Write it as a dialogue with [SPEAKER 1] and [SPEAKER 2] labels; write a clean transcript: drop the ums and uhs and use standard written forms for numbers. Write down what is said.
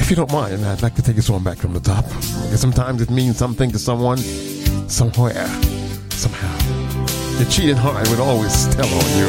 [SPEAKER 1] If you don't mind, I'd like to take this one back from the top. Because sometimes it means something to someone, somewhere, somehow. Your cheating heart would always tell on you.